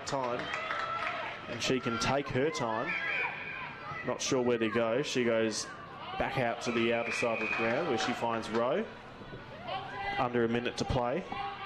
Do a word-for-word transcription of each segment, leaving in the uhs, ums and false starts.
that time, and she can take her time. Not sure where to go. She goes back out to the outer side of the ground where she finds Rowe. Under a minute to play.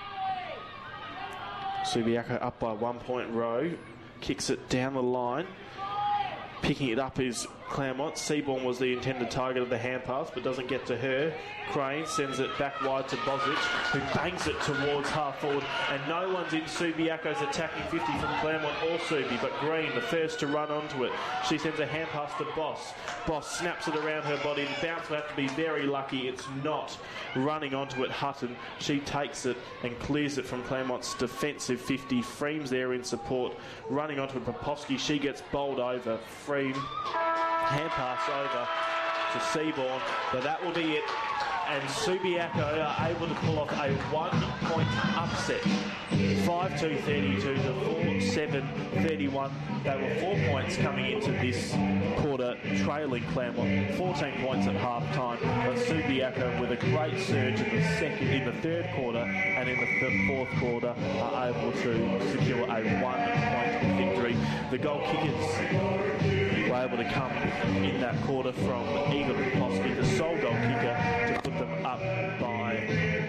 Subiaco up by one point. Rowe kicks it down the line. Picking it up is Claremont. Seaborn was the intended target of the hand pass, but doesn't get to her. Crane sends it back wide to Bozic, who bangs it towards half forward, and no one's in Subiaco's attacking fifty from Claremont or Subi, but Green, the first to run onto it. She sends a hand pass to Boss. Boss snaps it around her body. The bounce will have to be very lucky. It's not running onto it. Hutton, she takes it and clears it from Claremont's defensive fifty. Freem's there in support, running onto it. Popovsky, she gets bowled over. Freem, hand pass over to Seaborn, but that will be it. And Subiaco are able to pull off a one-point upset. five two thirty-two to four seven thirty-one. They were four points coming into this quarter, trailing Claremont fourteen points at half-time. But Subiaco, with a great surge in the second, in the third quarter and in the fourth quarter, are able to secure a one-point victory. The goal kickers were able to come in that quarter from Igor Popovsky, the sole goal kicker, to put them up by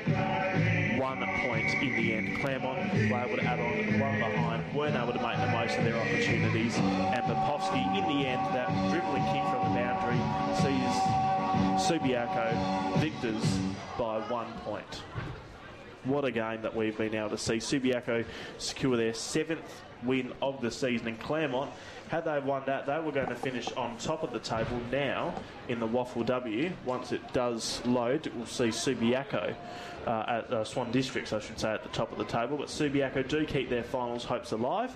one point in the end. Claremont were able to add on one behind, weren't able to make the most of their opportunities, and Popovsky, in the end, that dribbling kick from the boundary sees Subiaco victors by one point. What a game that we've been able to see. Subiaco secure their seventh win of the season, and Claremont, had they won that, they were going to finish on top of the table now in the Waffle W. Once it does load, we'll see Subiaco uh, at uh, Swan Districts, I should say, at the top of the table. But Subiaco do keep their finals hopes alive.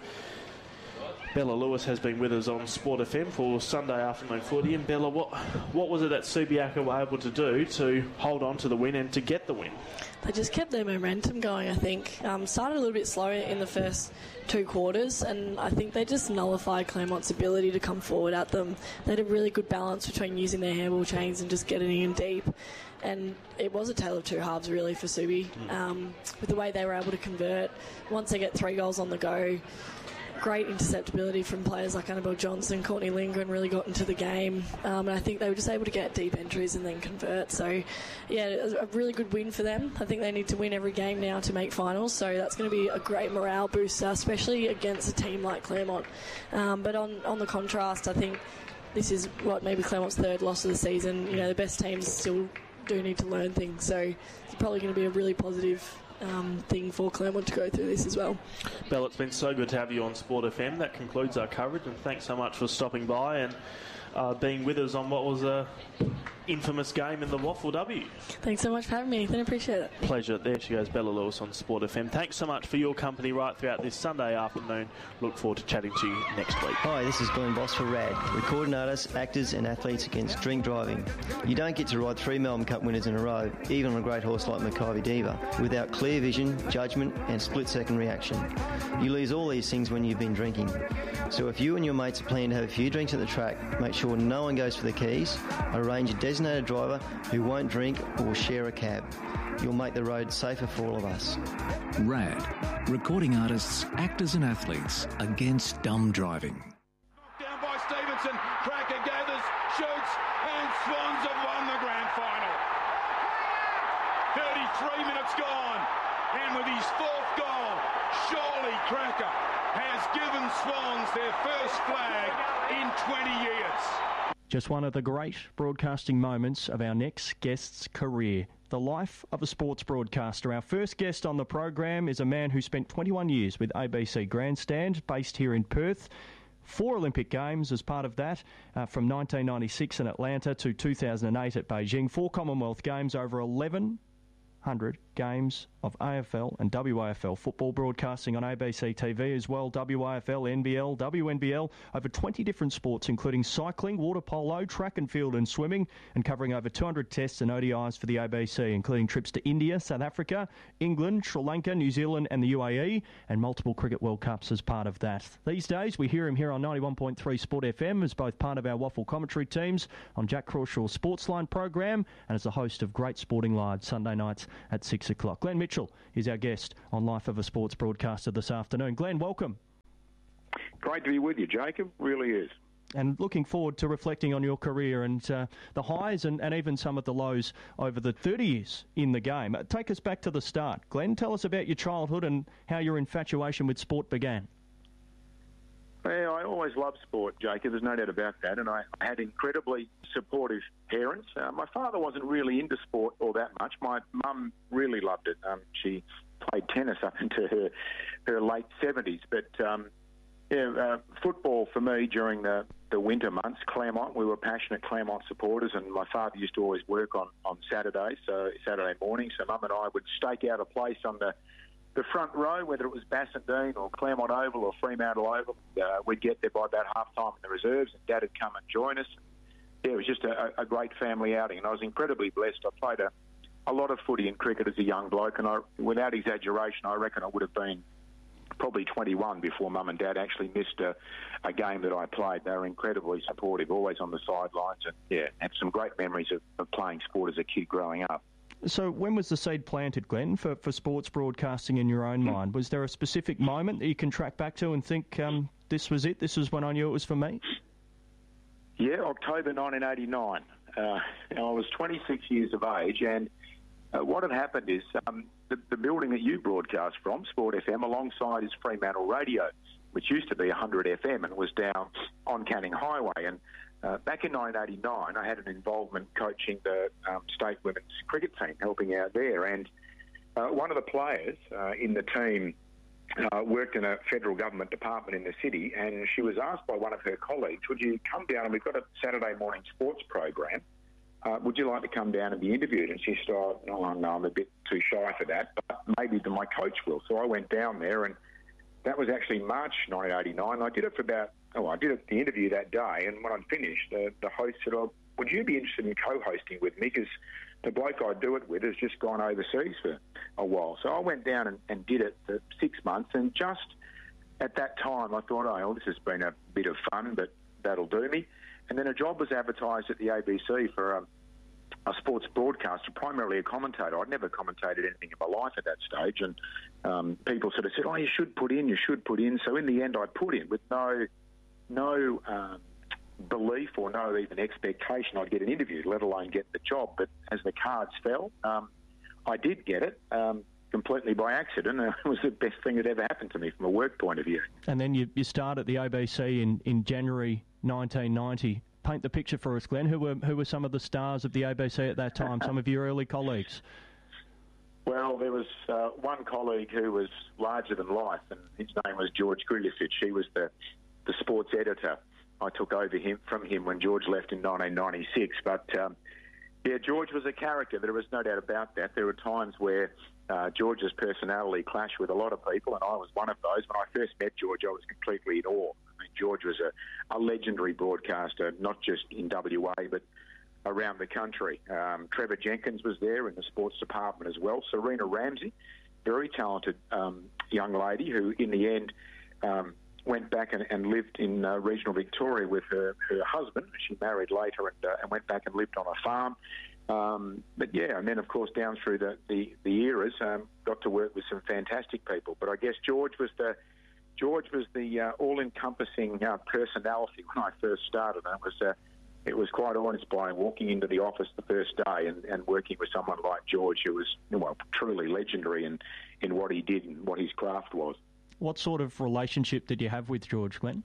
Bella Lewis has been with us on Sport F M for Sunday afternoon footy. And Bella, what what was it that Subiaco were able to do to hold on to the win and to get the win? They just kept their momentum going, I think. Um, started a little bit slow in the first two quarters, and I think they just nullified Claremont's ability to come forward at them. They had a really good balance between using their handball chains and just getting in deep. And it was a tale of two halves, really, for Subi. Mm. Um, with the way they were able to convert. Once they get three goals on the go, great interceptability from players like Annabelle Johnson, Courtney Lindgren really got into the game, um, and I think they were just able to get deep entries and then convert. So, yeah, it was a really good win for them. I think they need to win every game now to make finals, so that's going to be a great morale booster, especially against a team like Claremont. Um, but on, on the contrast, I think this is what maybe Claremont's third loss of the season. You know, the best teams still do need to learn things, so it's probably going to be a really positive Um, thing for Claremont to go through this as well. Belle, it's been so good to have you on Sport F M. That concludes our coverage, and thanks so much for stopping by and uh, being with us on what was a infamous game in the Waffle W. Thanks so much for having me. I appreciate it. Pleasure. There she goes, Bella Lewis on Sport F M. Thanks so much for your company right throughout this Sunday afternoon. Look forward to chatting to you next week. Hi, this is Glenn Boss for RAD, recording artists, actors and athletes against drink driving. You don't get to ride three Melbourne Cup winners in a row, even on a great horse like Makybe Diva, without clear vision, judgment and split-second reaction. You lose all these things when you've been drinking. So if you and your mates are planning to have a few drinks at the track, make sure no one goes for the keys, arrange a designated driver who won't drink or share a cab. You'll make the road safer for all of us. RAD, recording artists, actors and athletes against dumb driving. Down by Stevenson, Cracker gathers, shoots, and Swans have won the grand final. thirty-three minutes gone, and with his fourth goal, surely Cracker has given Swans their first flag in twenty years. Just one of the great broadcasting moments of our next guest's career. The life of a sports broadcaster. Our first guest on the program is a man who spent twenty-one years with A B C Grandstand, based here in Perth. Four Olympic Games as part of that, uh, from nineteen ninety-six in Atlanta to two thousand eight at Beijing. Four Commonwealth Games, over eleven hundred games of A F L and W A F L football broadcasting on A B C T V as well. W A F L, N B L, W N B L, over twenty different sports including cycling, water polo, track and field and swimming, and covering over two hundred tests and O D Is for the A B C, including trips to India, South Africa, England, Sri Lanka, New Zealand and the U A E, and multiple Cricket World Cups as part of that. These days we hear him here on ninety-one point three Sport F M as both part of our Waffle commentary teams on Jack Crawshaw's Sportsline program and as the host of Great Sporting Live Sunday nights at six o'clock. Glenn Mitchell is our guest on Life of a Sports Broadcaster this afternoon. Glenn, welcome. Great to be with you, Jacob. Really is. And looking forward to reflecting on your career and uh, the highs and, and even some of the lows over the thirty years in the game. Uh, take us back to the start. Glenn, tell us about your childhood and how your infatuation with sport began. Well, I always loved sport, Jacob. There's no doubt about that. And I, I had incredibly supportive parents. Uh, my father wasn't really into sport all that much. My mum really loved it. Um, she played tennis up into her, her late seventies. But, um, yeah, uh, football for me during the, the winter months, Claremont, we were passionate Claremont supporters, and my father used to always work on, on Saturdays, so Saturday morning. So Mum and I would stake out a place on the the front row, whether it was Bassendean or Claremont Oval or Fremantle Oval. Uh, we'd get there by about half time in the reserves, and Dad would come and join us. Yeah, it was just a, a great family outing, and I was incredibly blessed. I played a, a lot of footy and cricket as a young bloke, and I, without exaggeration, I reckon I would have been probably twenty-one before Mum and Dad actually missed a, a game that I played. They were incredibly supportive, always on the sidelines, and yeah, had some great memories of, of playing sport as a kid growing up. So when was the seed planted, Glenn, for, for sports broadcasting in your own mind? Was there a specific moment that you can track back to and think, um, this was it, this was when I knew it was for me? Yeah, October nineteen eighty-nine. Uh, I was twenty-six years of age, and uh, what had happened is um, the, the building that you broadcast from, Sport F M, alongside is Fremantle Radio, which used to be one hundred F M and was down on Canning Highway. And Uh, back in nineteen eighty-nine, I had an involvement coaching the um, state women's cricket team, helping out there. And uh, one of the players uh, in the team uh, worked in a federal government department in the city, and she was asked by one of her colleagues, would you come down, and we've got a Saturday morning sports program, uh, would you like to come down and be interviewed? And she said, oh, no, no, I'm a bit too shy for that, but maybe my coach will. So I went down there, and that was actually March nineteen eighty-nine. I did it for about, oh, I did it, the interview that day, and when I'd finished, the, the host said, oh, would you be interested in co-hosting with me? Because the bloke I do it with has just gone overseas for a while. So I went down and, and did it for six months, and just at that time I thought, oh, well, this has been a bit of fun, but that'll do me. And then a job was advertised at the A B C for a, a sports broadcaster, primarily a commentator. I'd never commentated anything in my life at that stage, and um, people sort of said, oh, you should put in, you should put in. So in the end I put in with no... no um, belief or no even expectation I'd get an interview, let alone get the job. But as the cards fell, um, I did get it um, completely by accident. It was the best thing that ever happened to me from a work point of view. And then you, you start at the A B C in, in January nineteen ninety. Paint the picture for us, Glenn. Who were, who were some of the stars of the A B C at that time, some of your early colleagues? Well, there was uh, one colleague who was larger than life, and his name was George Grilicevic. He was the the sports editor. I took over him from him when George left in nineteen ninety-six. But, um, yeah, George was a character. There was no doubt about that. There were times where uh, George's personality clashed with a lot of people, and I was one of those. When I first met George, I was completely in awe. I mean, George was a, a legendary broadcaster, not just in W A, but around the country. Um, Trevor Jenkins was there in the sports department as well. Serena Ramsey, very talented um, young lady who, in the end... Um, went back and, and lived in uh, regional Victoria with her, her husband. She married later and, uh, and went back and lived on a farm. Um, but, yeah, and then, of course, down through the, the, the eras, um, got to work with some fantastic people. But I guess George was the George was the uh, all-encompassing uh, personality when I first started. And it was, uh, it was quite awe-inspiring walking into the office the first day and, and working with someone like George, who was, well, truly legendary in, in what he did and what his craft was. What sort of relationship did you have with George, Glenn?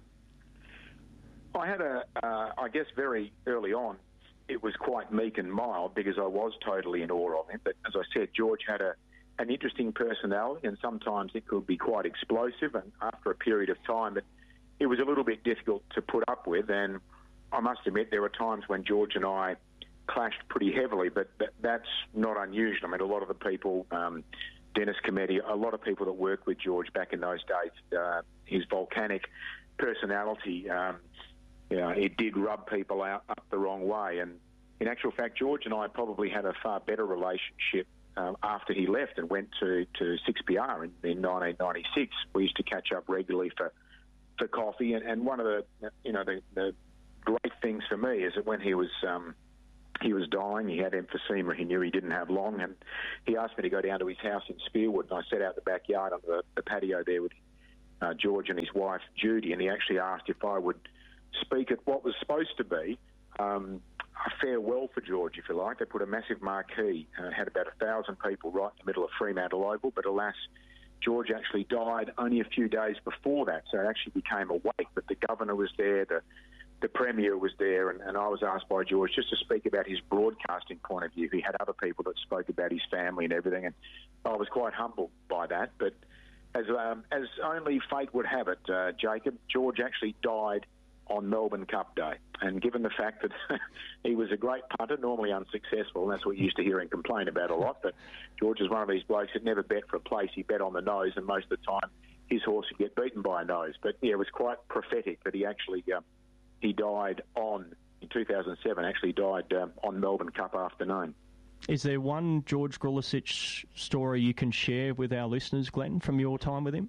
I had a, uh, I guess very early on, it was quite meek and mild because I was totally in awe of him. But as I said, George had a, an interesting personality, and sometimes it could be quite explosive. And after a period of time, it, it was a little bit difficult to put up with. And I must admit, there were times when George and I clashed pretty heavily, but that, that's not unusual. I mean, a lot of the people... Um, Dennis Cometti, a lot of people that worked with George back in those days, uh, his volcanic personality, um, you know, it did rub people out up the wrong way. And in actual fact, George and I probably had a far better relationship um, after he left and went to, to six P R in, in nineteen ninety-six. We used to catch up regularly for, for coffee. And, and one of the, you know, the, the great things for me is that when he was... Um, He was dying, he had emphysema, he knew he didn't have long, and he asked me to go down to his house in Spearwood, and I sat out the backyard under the, the patio there with uh, George and his wife Judy, and he actually asked if I would speak at what was supposed to be um, a farewell for George, if you like. They put a massive marquee, uh, had about a thousand people right in the middle of Fremantle Oval, but alas, George actually died only a few days before that, so it actually became a wake. But the governor was there, the the premier was there, and, and I was asked by George just to speak about his broadcasting point of view. He had other people that spoke about his family and everything, and I was quite humbled by that. But as um, as only fate would have it, uh, Jacob, George actually died on Melbourne Cup Day. And given the fact that he was a great punter, normally unsuccessful, and that's what you used to hear him complain about a lot, but George is one of these blokes that never bet for a place. He bet on the nose, and most of the time his horse would get beaten by a nose. But, yeah, it was quite prophetic that he actually uh, he died on, in two thousand seven, actually died um, on Melbourne Cup afternoon. Is there one George Grulisic story you can share with our listeners, Glenn, from your time with him?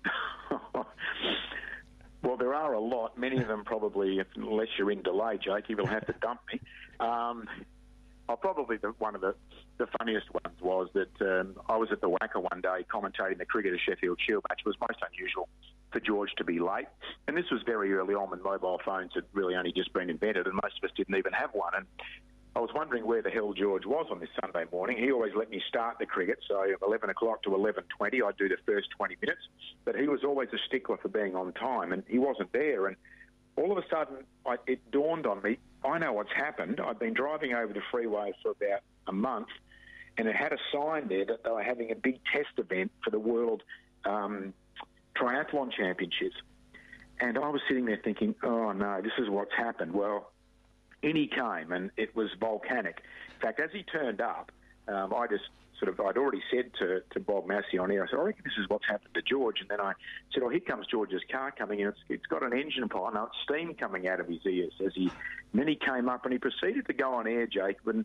Well, there are a lot. Many of them probably, unless you're in delay, Jake, you will have to dump me. Um, oh, probably the, one of the, the funniest ones was that um, I was at the Wacker one day commentating the Cricketer Sheffield Shield match. It was most unusual for George to be late. And this was very early on when mobile phones had really only just been invented, and most of us didn't even have one. And I was wondering where the hell George was on this Sunday morning. He always let me start the cricket, so eleven o'clock to eleven twenty, I'd do the first twenty minutes. But he was always a stickler for being on time, and he wasn't there. And all of a sudden, I, it dawned on me, I know what's happened. I've been driving over the freeway for about a month, and it had a sign there that they were having a big test event for the World um, Triathlon Championships. And I was sitting there thinking, oh, no, this is what's happened. Well, in he came, and it was volcanic. In fact, as he turned up, um, I just sort of, I'd already said to, to Bob Massey on air, I said, I reckon this is what's happened to George. And then I said, oh, here comes George's car coming in. It's, it's got an engine pile. No, it's steam coming out of his ears. As he, and then he came up and he proceeded to go on air, Jake, and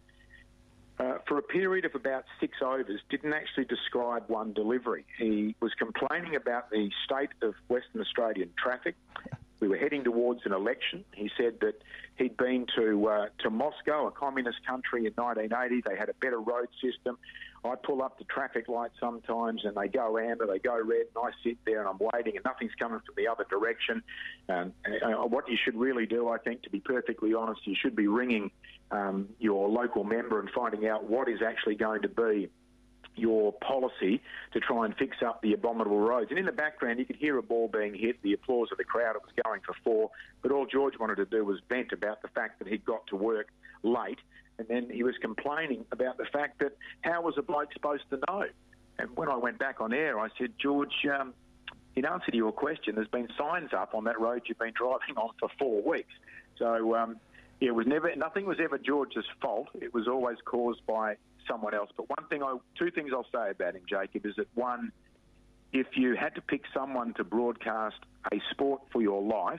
uh, for a period of about six overs, didn't actually describe one delivery. He was complaining about the state of Western Australian traffic. We were heading towards an election. He said that he'd been to uh, to Moscow, a communist country, in nineteen eighty. They had a better road system. I pull up the traffic light sometimes and they go amber, they go red, and I sit there and I'm waiting and nothing's coming from the other direction. Um, uh, what you should really do, I think, to be perfectly honest, you should be ringing um, your local member and finding out what is actually going to be your policy to try and fix up the abominable roads. And in the background, you could hear a ball being hit, the applause of the crowd. It was going for four. But all George wanted to do was vent about the fact that he'd got to work late. And then he was complaining about the fact that how was a bloke supposed to know? And when I went back on air, I said, George, um, in answer to your question, there's been signs up on that road you've been driving on for four weeks. So um, yeah, it was never, nothing was ever George's fault. It was always caused by someone else. But one thing, I, two things I'll say about him, Jacob, is that one, if you had to pick someone to broadcast a sport for your life,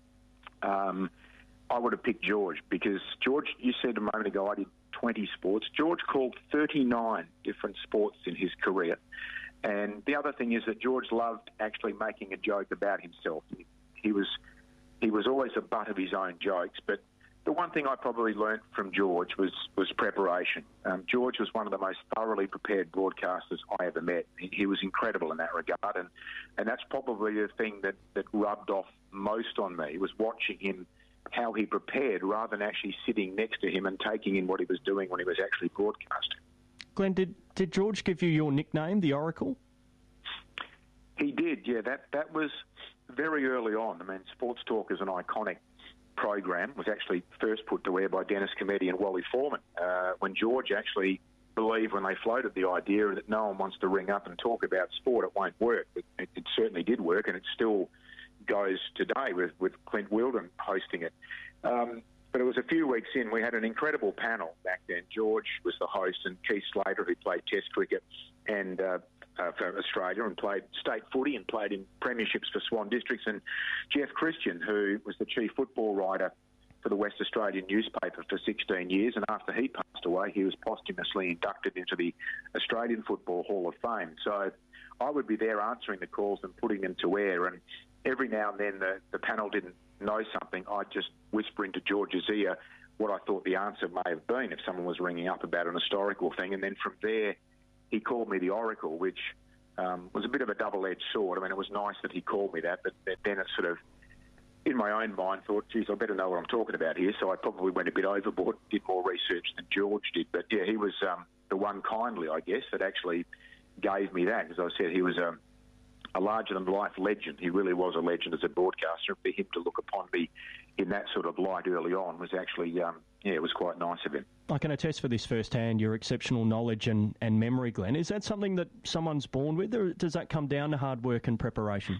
um, I would have picked George, because George, you said a moment ago, I did twenty sports. George called thirty-nine different sports in his career. And the other thing is that George loved actually making a joke about himself. He, he was he was always a butt of his own jokes, but the one thing I probably learnt from George was, was preparation. Um, George was one of the most thoroughly prepared broadcasters I ever met. He, he was incredible in that regard, and, and that's probably the thing that, that rubbed off most on me, was watching him, how he prepared, rather than actually sitting next to him and taking in what he was doing when he was actually broadcasting. Glenn, did, did George give you your nickname, the Oracle? He did, yeah. That, that was very early on. I mean, Sports Talk is an iconic program, was actually first put to air by Dennis Cometti and Wally Foreman, uh, when George actually believed, when they floated the idea that no one wants to ring up and talk about sport, it won't work. It, it, it certainly did work, and it still goes today with, with Clint Wilden hosting it. Um, but it was a few weeks in, we had an incredible panel back then. George was the host, and Keith Slater, who played Test cricket and uh, Uh, for Australia and played state footy and played in premierships for Swan Districts, and Jeff Christian, who was the chief football writer for the West Australian newspaper for sixteen years, and after he passed away, he was posthumously inducted into the Australian Football Hall of Fame. So I would be there answering the calls and putting them to air, and every now and then the, the panel didn't know something, I'd just whisper into George's ear what I thought the answer may have been if someone was ringing up about an historical thing, and then from there he called me the Oracle, which um, was a bit of a double-edged sword. I mean, it was nice that he called me that, but then it sort of, in my own mind, thought, geez, I better know what I'm talking about here. So I probably went a bit overboard, did more research than George did. But yeah, he was um, the one kindly, I guess, that actually gave me that. As I said, he was a, a larger-than-life legend. He really was a legend as a broadcaster. For him to look upon me in that sort of light early on was actually, um, yeah, it was quite nice of him. I can attest for this firsthand, your exceptional knowledge and, and memory, Glenn. Is that something that someone's born with, or does that come down to hard work and preparation?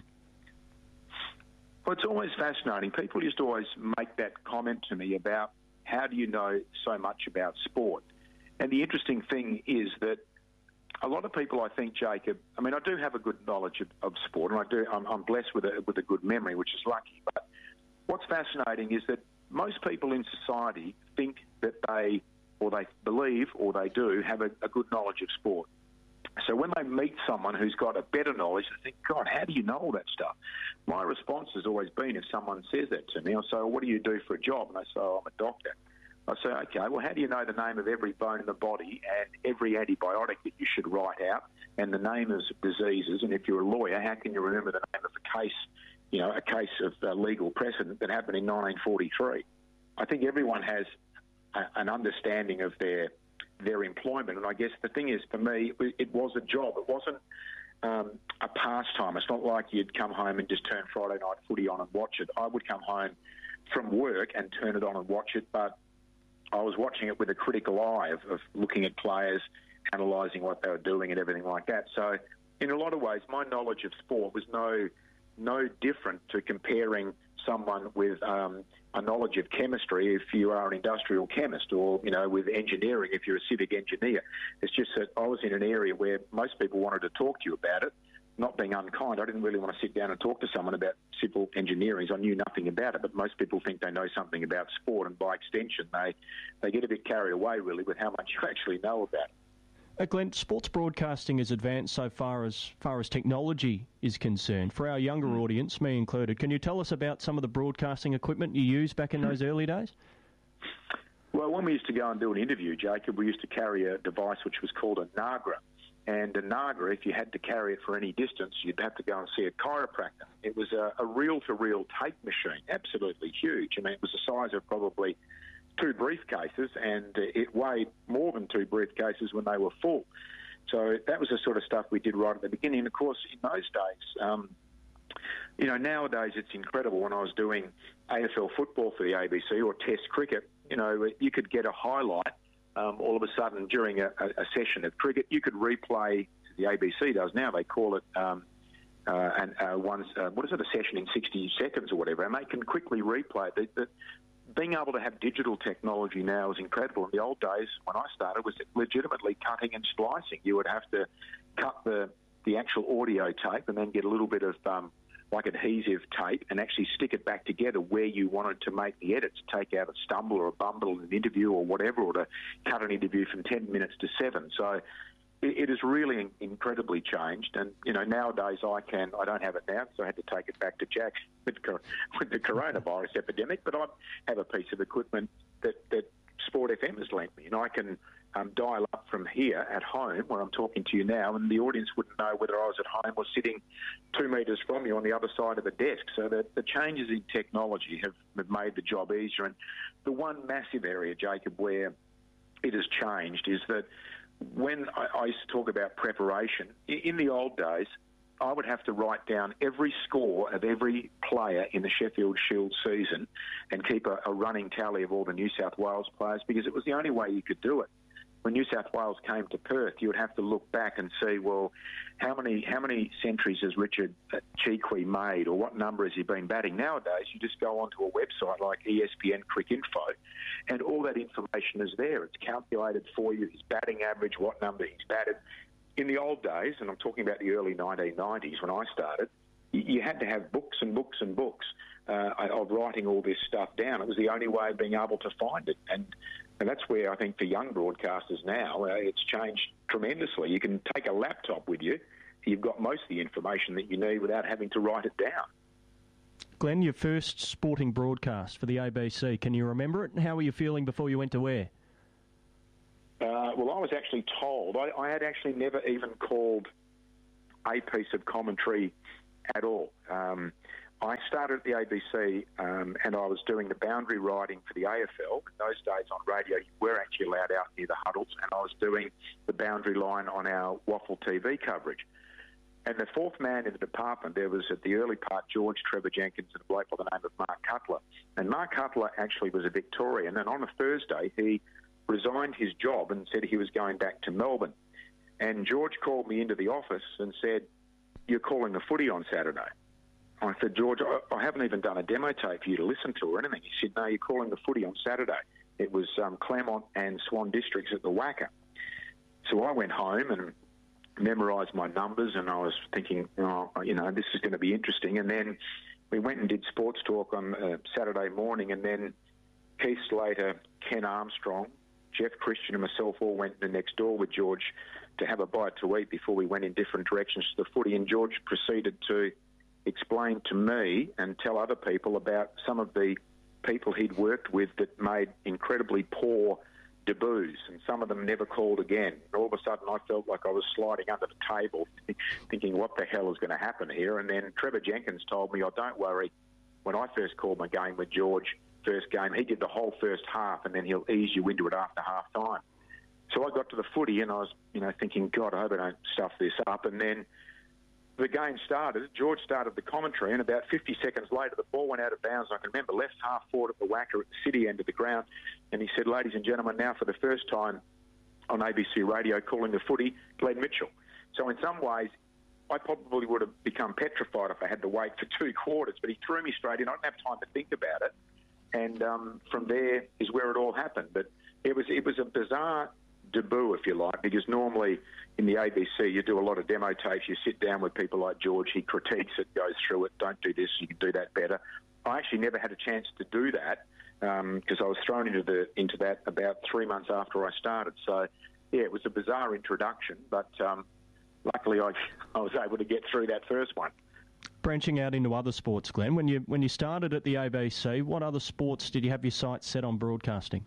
Well, it's always fascinating. People used to always make that comment to me about how do you know so much about sport? And the interesting thing is that a lot of people, I think, Jacob, I mean, I do have a good knowledge of, of sport, and I do, I'm, I'm blessed with a, with a good memory, which is lucky. But what's fascinating is that most people in society think that they, or they believe, or they do, have a, a good knowledge of sport. So when they meet someone who's got a better knowledge, they think, God, how do you know all that stuff? My response has always been, if someone says that to me, I'll say, well, what do you do for a job? And they say, oh, I'm a doctor. I say, okay, well, how do you know the name of every bone in the body and every antibiotic that you should write out and the name of diseases? And if you're a lawyer, how can you remember the name of a case, you know, a case of uh, legal precedent that happened in nineteen forty-three? I think everyone has a, an understanding of their their employment. And I guess the thing is, for me, it was a job. It wasn't um, a pastime. It's not like you'd come home and just turn Friday night footy on and watch it. I would come home from work and turn it on and watch it, but I was watching it with a critical eye of, of looking at players, analysing what they were doing and everything like that. So in a lot of ways, my knowledge of sport was no no different to comparing someone with um, a knowledge of chemistry if you are an industrial chemist, or, you know, with engineering if you're a civic engineer. It's just that I was in an area where most people wanted to talk to you about it. Not being unkind, I didn't really want to sit down and talk to someone about civil engineering. I knew nothing about it, but most people think they know something about sport, and by extension, they, they get a bit carried away, really, with how much you actually know about it. Uh, Glenn, sports broadcasting has advanced so far as far as technology is concerned. For our younger mm. audience, me included, can you tell us about some of the broadcasting equipment you used back in those early days? Well, when we used to go and do an interview, Jacob, we used to carry a device which was called a Nagra. And a Nagra, if you had to carry it for any distance, you'd have to go and see a chiropractor. It was a, a reel-to-reel tape machine, absolutely huge. I mean, it was the size of probably two briefcases, and it weighed more than two briefcases when they were full. So that was the sort of stuff we did right at the beginning. And, of course, in those days, um, you know, nowadays it's incredible. When I was doing A F L football for the A B C or Test cricket, you know, you could get a highlight um, all of a sudden during a, a session of cricket. You could replay, the A B C does now, they call it um, uh, and uh, one's, uh, what is it, a session in sixty seconds or whatever, and they can quickly replay it. The, the, being able to have digital technology now is incredible. In the old days, when I started, was legitimately cutting and splicing. You would have to cut the, the actual audio tape and then get a little bit of um, like adhesive tape and actually stick it back together where you wanted to make the edits, take out a stumble or a bumble in an interview or whatever, or to cut an interview from ten minutes to seven. So it, it has really incredibly changed. And, you know, nowadays I can, I don't have it now, so I had to take it back to Jack with, with the coronavirus epidemic, but I have a piece of equipment that, that Sport F M has lent me, and I can um, dial up from here at home where I'm talking to you now, and the audience wouldn't know whether I was at home or sitting two metres from you on the other side of the desk. So the, the changes in technology have, have made the job easier. And the one massive area, Jacob, where it has changed is that when I, I used to talk about preparation, in, in the old days, I would have to write down every score of every player in the Sheffield Shield season and keep a, a running tally of all the New South Wales players, because it was the only way you could do it. When New South Wales came to Perth, you would have to look back and see, well, how many how many centuries has Richard Cheekwee made, or what number has he been batting? Nowadays, you just go onto a website like E S P N Cricinfo, and all that information is there. It's calculated for you, his batting average, what number he's batted. In the old days, and I'm talking about the early nineteen nineties when I started, you had to have books and books and books uh, of writing all this stuff down. It was the only way of being able to find it. And And that's where I think for young broadcasters now, uh, it's changed tremendously. You can take a laptop with you. You've got most of the information that you need without having to write it down. Glenn, your first sporting broadcast for the A B C, can you remember it? And how were you feeling before you went to air? Uh, well, I was actually told, I, I had actually never even called a piece of commentary at all. Um, I started at the A B C um, and I was doing the boundary riding for the A F L. In those days on radio, you were actually allowed out near the huddles, and I was doing the boundary line on our Waffle T V coverage. And the fourth man in the department, there was at the early part George, Trevor Jenkins, and a bloke by the name of Mark Cutler. And Mark Cutler actually was a Victorian, and on a Thursday he resigned his job and said he was going back to Melbourne. And George called me into the office and said, "You're calling the footy on Saturday." I said, "George, I, I haven't even done a demo tape for you to listen to or anything." He said, "No, you're calling the footy on Saturday." It was um, Claremont and Swan Districts at the Wacker. So I went home and memorised my numbers, and I was thinking, oh, you know, this is going to be interesting. And then we went and did sports talk on uh, Saturday morning, and then Keith Slater, Ken Armstrong, Jeff Christian and myself all went the next door with George to have a bite to eat before we went in different directions to the footy, and George proceeded to explain to me and tell other people about some of the people he'd worked with that made incredibly poor debuts, and some of them never called again. And all of a sudden I felt like I was sliding under the table thinking, what the hell is going to happen here? And then Trevor Jenkins told me, "Oh, don't worry, when I first called my game with George, first game, he did the whole first half and then he'll ease you into it after half time." So I got to the footy and I was, you know, thinking, God, I hope I don't stuff this up. And then the game started. George started the commentary, and about fifty seconds later, the ball went out of bounds. I can remember left half forward at the Wacker at the city end of the ground, and he said, "Ladies and gentlemen, now for the first time on A B C radio, calling the footy, Glenn Mitchell." So in some ways, I probably would have become petrified if I had to wait for two quarters, but he threw me straight in. I didn't have time to think about it, and um, from there is where it all happened. But it was it was a bizarre debut, if you like, because normally in the A B C you do a lot of demo tapes, you sit down with people like George, he critiques it, goes through it, don't do this, you can do that better. I actually never had a chance to do that because um, I was thrown into the into that about three months after I started. So, yeah, it was a bizarre introduction, but um, luckily I, I was able to get through that first one. Branching out into other sports, Glenn, when you when you started at the A B C, what other sports did you have your sights set on broadcasting?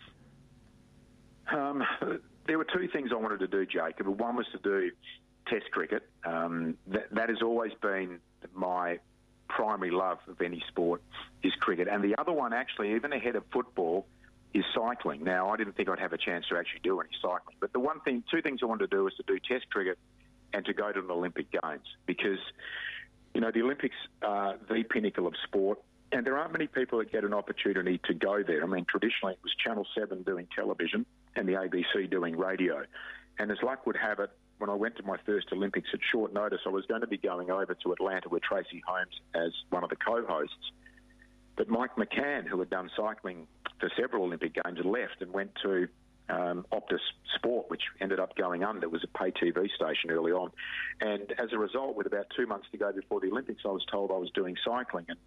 Um, there were two things I wanted to do, Jacob. One was to do Test cricket. Um, that, that has always been my primary love of any sport, is cricket. And the other one, actually, even ahead of football, is cycling. Now, I didn't think I'd have a chance to actually do any cycling. But the one thing, two things I wanted to do was to do Test cricket and to go to the Olympic Games, because, you know, the Olympics are the pinnacle of sport. And there aren't many people that get an opportunity to go there. I mean, traditionally it was Channel seven doing television and the A B C doing radio. And as luck would have it, when I went to my first Olympics at short notice, I was going to be going over to Atlanta with Tracy Holmes as one of the co-hosts. But Mike McCann, who had done cycling for several Olympic Games, had left and went to um, Optus Sport, which ended up going under. It was a pay T V station early on. And as a result, with about two months to go before the Olympics, I was told I was doing cycling. And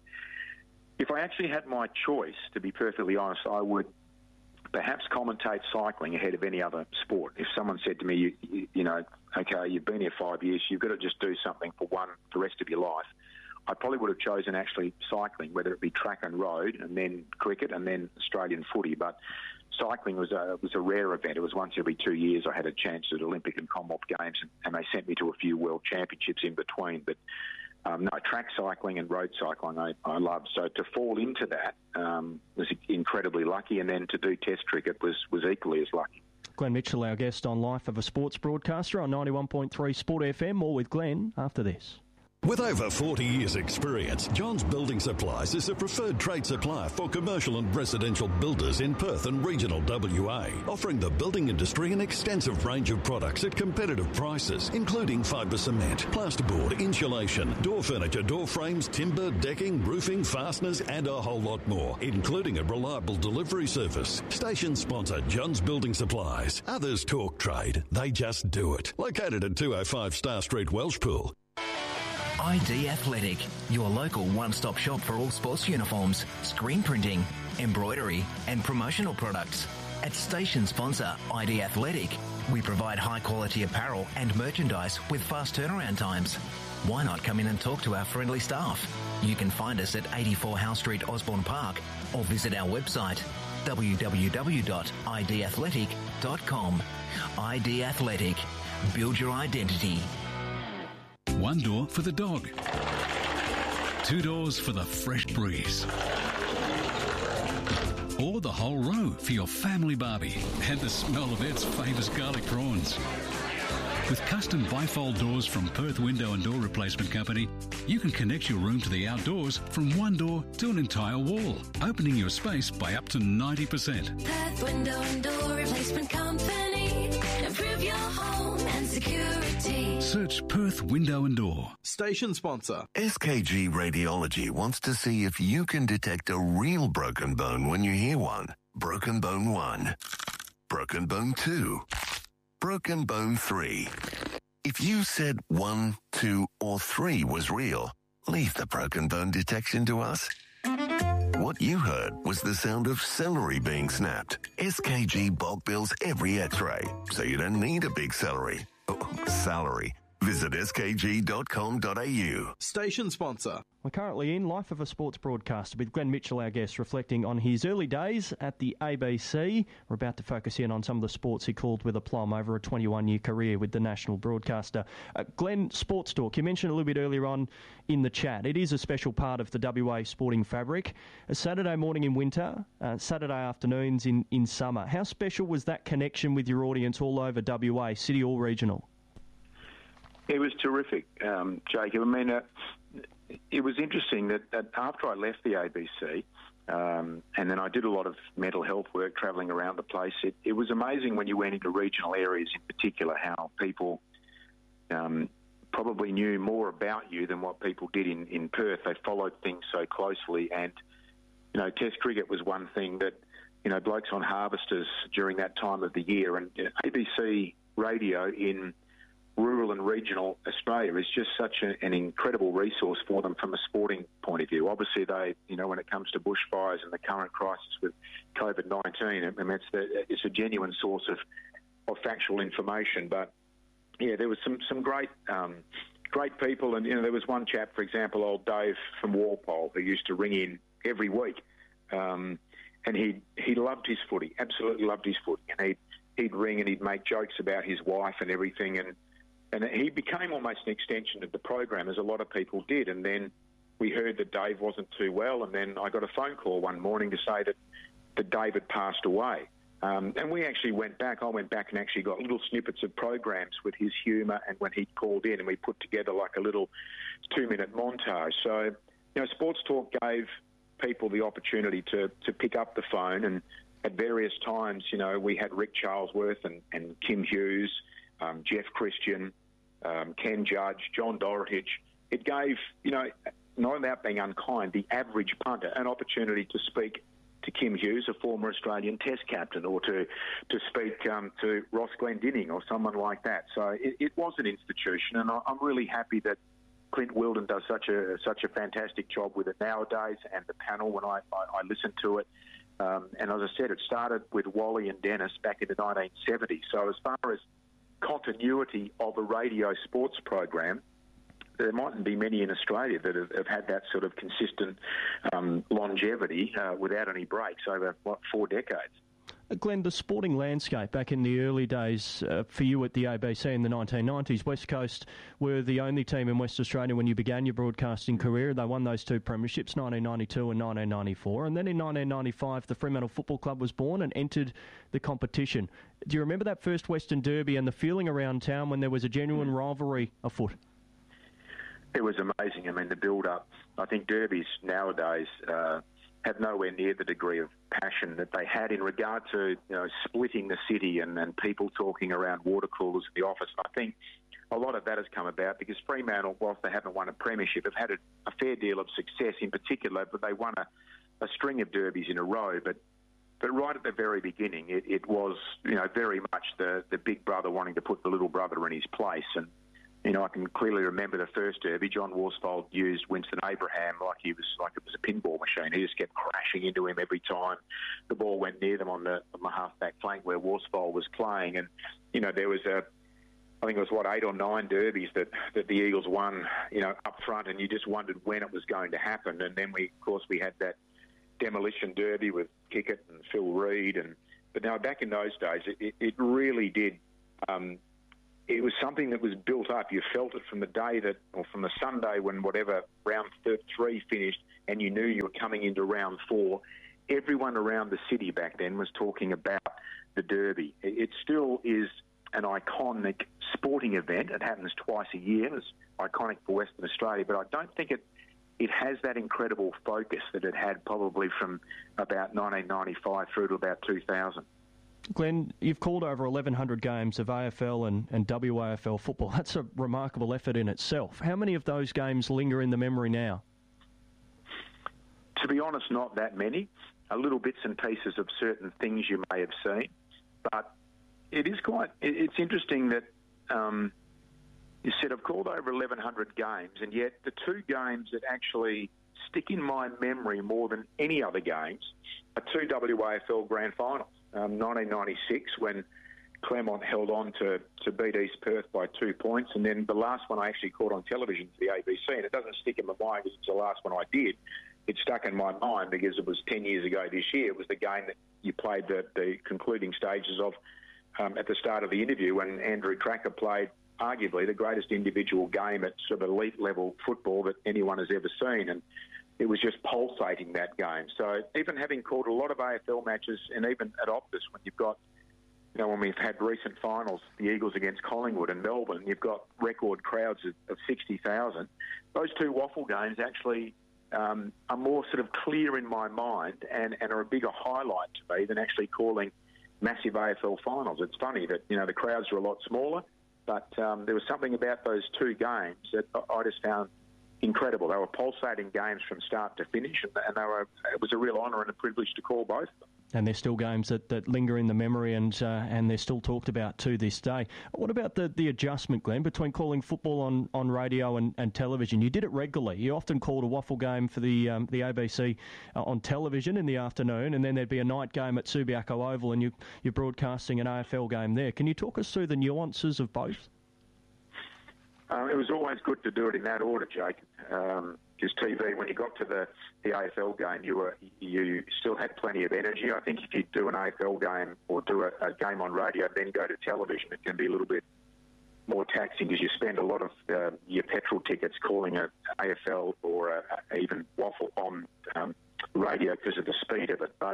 if I actually had my choice, to be perfectly honest, I would perhaps commentate cycling ahead of any other sport. If someone said to me, you, you, you know, okay, you've been here five years, you've got to just do something for one the rest of your life, I probably would have chosen actually cycling, whether it be track and road and then cricket and then Australian footy. But cycling was a, was a rare event. It was once every two years I had a chance at Olympic and Commonwealth Games, and, and they sent me to a few World Championships in between. But Um, no, track cycling and road cycling I, I love. So to fall into that um, was incredibly lucky, and then to do Test cricket was, was equally as lucky. Glenn Mitchell, our guest on Life of a Sports Broadcaster on ninety-one point three Sport F M. More with Glenn after this. With over forty years' experience, Johns Building Supplies is a preferred trade supplier for commercial and residential builders in Perth and regional W A, offering the building industry an extensive range of products at competitive prices, including fibre cement, plasterboard, insulation, door furniture, door frames, timber, decking, roofing, fasteners, and a whole lot more, including a reliable delivery service. Station sponsor Johns Building Supplies. Others talk trade, they just do it. Located at two oh five Star Street, Welshpool. I D Athletic, your local one-stop shop for all sports uniforms, screen printing, embroidery and promotional products. At station sponsor I D Athletic, we provide high-quality apparel and merchandise with fast turnaround times. Why not come in and talk to our friendly staff? You can find us at eighty-four Howe Street, Osborne Park, or visit our website w w w dot i d athletic dot com. I D Athletic. Build your identity. One door for the dog. Two doors for the fresh breeze. Or the whole row for your family barbie and the smell of Ed's famous garlic prawns. With custom bifold doors from Perth Window and Door Replacement Company, you can connect your room to the outdoors from one door to an entire wall, opening your space by up to ninety percent. Perth Window and Door Replacement Company. Improve your home and security. Search Perth Window and Door. Station sponsor. S K G Radiology wants to see if you can detect a real broken bone when you hear one. Broken bone one. Broken bone two. Broken bone three. If you said one, two, or three was real, leave the broken bone detection to us. What you heard was the sound of celery being snapped. S K G bulk bills every x-ray, so you don't need a big celery. Oh, salary. Visit s k g dot com dot a u. Station sponsor. We're currently in Life of a Sports Broadcaster with Glenn Mitchell, our guest, reflecting on his early days at the A B C. We're about to focus in on some of the sports he called with aplomb over a twenty-one-year career with the national broadcaster. Uh, Glenn, Sports Talk, you mentioned a little bit earlier on in the chat. It is a special part of the W A sporting fabric. A Saturday morning in winter, uh, Saturday afternoons in, in summer. How special was that connection with your audience all over W A, city or regional? It was terrific, um, Jacob. I mean, uh, it was interesting that, that after I left the A B C, um, and then I did a lot of mental health work travelling around the place, it, it was amazing when you went into regional areas in particular how people um, probably knew more about you than what people did in, in Perth. They followed things so closely, and, you know, Test cricket was one thing that, you know, blokes on harvesters during that time of the year, and you know, A B C radio in rural and regional Australia is just such a, an incredible resource for them from a sporting point of view. Obviously, they, you know, when it comes to bushfires and the current crisis with COVID nineteen, I mean, it's, the, it's a genuine source of, of factual information. But, yeah, there was some, some great um, great people. And, you know, there was one chap, for example, old Dave from Walpole, who used to ring in every week. Um, and he he loved his footy, absolutely loved his footy. And he'd, he'd ring and he'd make jokes about his wife and everything. And And he became almost an extension of the program, as a lot of people did. And then we heard that Dave wasn't too well, and then I got a phone call one morning to say that, that Dave had passed away. Um, and we actually went back. I went back and actually got little snippets of programs with his humour and when he called in, and we put together like a little two-minute montage. So, you know, Sports Talk gave people the opportunity to, to pick up the phone, and at various times, you know, we had Rick Charlesworth and, and Kim Hughes, um, Jeff Christian, Um, Ken Judge, John Dorotich. It gave, you know, not about being unkind, the average punter an opportunity to speak to Kim Hughes, a former Australian Test captain, or to to speak um, to Ross Glendinning or someone like that. So it, it was an institution, and I, I'm really happy that Clint Wilden does such a such a fantastic job with it nowadays, and the panel when I, I, I listen to it. Um, and as I said, it started with Wally and Dennis back in the nineteen seventies. So as far as continuity of a radio sports program, there mightn't be many in Australia that have, have had that sort of consistent um, longevity uh, without any breaks over, what, four decades. Glenn, the sporting landscape back in the early days uh, for you at the A B C in the nineteen nineties, West Coast were the only team in West Australia when you began your broadcasting career. They won those two premierships, nineteen ninety-two and nineteen ninety-four. And then in nineteen ninety-five, the Fremantle Football Club was born and entered the competition. Do you remember that first Western Derby and the feeling around town when there was a genuine rivalry afoot? It was amazing. I mean, the build-up. I think derbies nowadays uh, have nowhere near the degree of passion that they had in regard to, you know, splitting the city and, and people talking around water coolers in the office. And I think a lot of that has come about because Fremantle, whilst they haven't won a premiership, have had a, a fair deal of success in particular, but they won a, a string of derbies in a row. But but right at the very beginning, it, it was, you know, very much the, the big brother wanting to put the little brother in his place. And you know, I can clearly remember the first derby. John Worsfold used Winston Abraham like he was like it was a pinball machine. He just kept crashing into him every time the ball went near them on the, on the half-back flank where Worsfold was playing. And, you know, there was a, I think it was, what, eight or nine derbies that, that the Eagles won, you know, up front, and you just wondered when it was going to happen. And then, we, of course, we had that demolition derby with Kickett and Phil Reed. And But now, back in those days, it, it really did... Um, it was something that was built up. You felt it from the day that, or from the Sunday when whatever round th- three finished, and you knew you were coming into round four. Everyone around the city back then was talking about the Derby. It, it still is an iconic sporting event. It happens twice a year. It's iconic for Western Australia, but I don't think it it has that incredible focus that it had probably from about nineteen ninety-five through to about two thousand. Glenn, you've called over eleven hundred games of A F L and, and W A F L football. That's a remarkable effort in itself. How many of those games linger in the memory now? To be honest, not that many. A little bits and pieces of certain things you may have seen. But it is quite, it's interesting that um, you said I've called over eleven hundred games, and yet the two games that actually stick in my memory more than any other games are two W A F L grand finals. Um, nineteen ninety-six, when Claremont held on to, to beat East Perth by two points, and then the last one I actually caught on television for the A B C, and it doesn't stick in my mind because it's the last one I did. It stuck in my mind because it was ten years ago this year. It was the game that you played the, the concluding stages of um, at the start of the interview when Andrew Cracker played arguably the greatest individual game at sort of elite level football that anyone has ever seen. And it was just pulsating, that game. So even having called a lot of A F L matches, and even at Optus, when you've got, you know, when we've had recent finals, the Eagles against Collingwood and Melbourne, you've got record crowds of, of sixty thousand. Those two waffle games actually um, are more sort of clear in my mind and, and are a bigger highlight to me than actually calling massive A F L finals. It's funny that, you know, the crowds are a lot smaller, but um, there was something about those two games that I just found incredible. They were pulsating games from start to finish, and, and they were, it was a real honour and a privilege to call both of them. And they're still games that, that linger in the memory, and uh, and they're still talked about to this day. What about the, the adjustment, Glenn, between calling football on, on radio and, and television? You did it regularly. You often called a waffle game for the um, the A B C uh, on television in the afternoon, and then there'd be a night game at Subiaco Oval, and you, you're broadcasting an A F L game there. Can you talk us through the nuances of both? Um, it was always good to do it in that order, Jake. Um, because T V, when you got to the, the A F L game, you were you still had plenty of energy. I think if you do an A F L game or do a, a game on radio, then go to television, it can be a little bit more taxing because you spend a lot of uh, your petrol tickets calling a A F L or a, a even waffle on um, radio because of the speed of it. But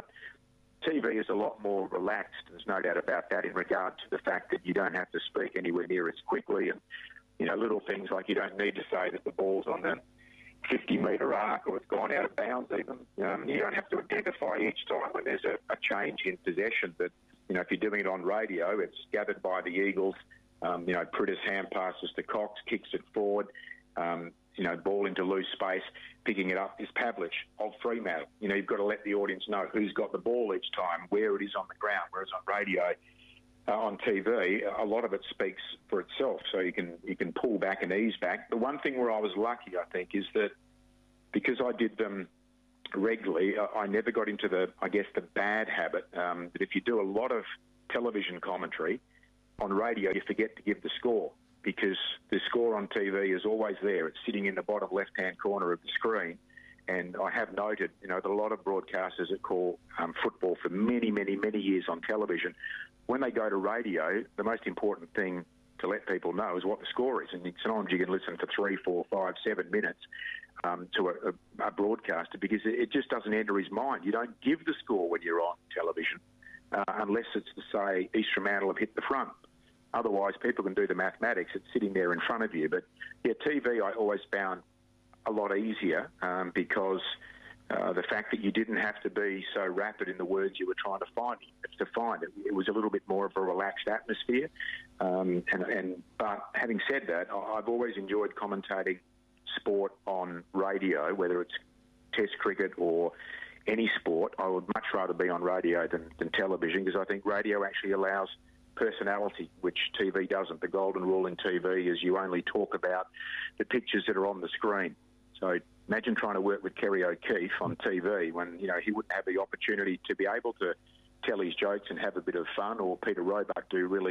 T V is a lot more relaxed. There's no doubt about that in regard to the fact that you don't have to speak anywhere near as quickly, and you know, little things like you don't need to say that the ball's on the fifty metre arc or it's gone out of bounds even. Um, you don't have to identify each time when there's a, a change in possession. But, you know, if you're doing it on radio, it's gathered by the Eagles. Um, you know, Pritis hand passes to Cox, kicks it forward. Um, you know, ball into loose space, picking it up is Pavlich of Fremantle. You know, you've got to let the audience know who's got the ball each time, where it is on the ground, whereas on radio, Uh, on T V, a lot of it speaks for itself, so you can you can pull back and ease back. The one thing where I was lucky, I think, is that because I did them regularly, I, I never got into the, I guess, the bad habit um, that if you do a lot of television commentary on radio, you forget to give the score because the score on T V is always there. It's sitting in the bottom left-hand corner of the screen. And I have noted, you know, that a lot of broadcasters that call um, football for many, many, many years on television, when they go to radio, the most important thing to let people know is what the score is. And sometimes you can listen for three, four, five, seven minutes um, to a, a, a broadcaster because it, it just doesn't enter his mind. You don't give the score when you're on television uh, unless it's to say East Fremantle have hit the front. Otherwise, people can do the mathematics. It's sitting there in front of you. But, yeah, T V I always found a lot easier um, because uh, the fact that you didn't have to be so rapid in the words you were trying to find to find it, it was a little bit more of a relaxed atmosphere. Um, and, and but having said that, I've always enjoyed commentating sport on radio, whether it's Test cricket or any sport. I would much rather be on radio than, than television because I think radio actually allows personality, which T V doesn't. The golden rule in T V is you only talk about the pictures that are on the screen. So imagine trying to work with Kerry O'Keefe on T V when, you know, he wouldn't have the opportunity to be able to tell his jokes and have a bit of fun, or Peter Roebuck do really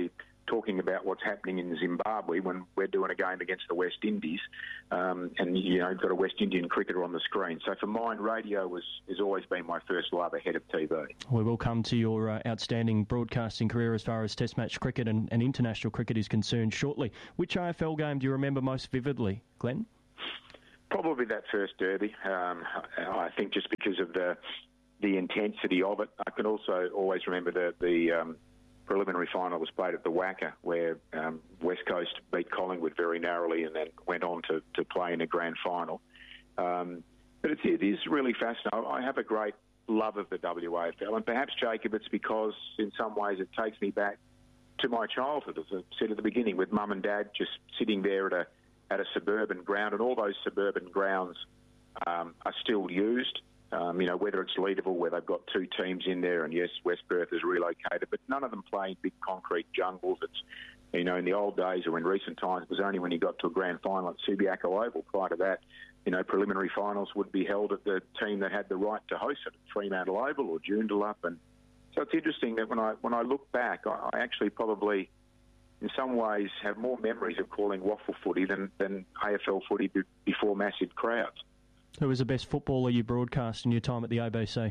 talking about what's happening in Zimbabwe when we're doing a game against the West Indies, um, and you know, got a West Indian cricketer on the screen. So for mine, radio was has always been my first love ahead of T V. We will come to your uh, outstanding broadcasting career as far as Test match cricket and, and international cricket is concerned shortly. Which A F L game do you remember most vividly, Glenn? Probably that first derby. Um, I think just because of the the intensity of it. I can also always remember the the um, preliminary final was played at the Wacker, where um, West Coast beat Collingwood very narrowly and then went on to, to play in a grand final. Um, but it's, it is really fascinating. I have a great love of the W A F L, and perhaps, Jacob, it's because in some ways it takes me back to my childhood, as I said at the beginning, with mum and dad just sitting there at a at a suburban ground, and all those suburban grounds um, are still used. Um, you know, whether it's Leederville, where they've got two teams in there, and yes, West Perth is relocated, but none of them play in big concrete jungles. It's, you know, in the old days or in recent times, it was only when you got to a grand final at Subiaco Oval. Prior to that, you know, preliminary finals would be held at the team that had the right to host it, at Fremantle Oval or Joondalup. And so it's interesting that when I when I look back, I, I actually probably, in some ways, have more memories of calling waffle footy than, than A F L footy be, before massive crowds. Who was the best footballer you broadcast in your time at the A B C?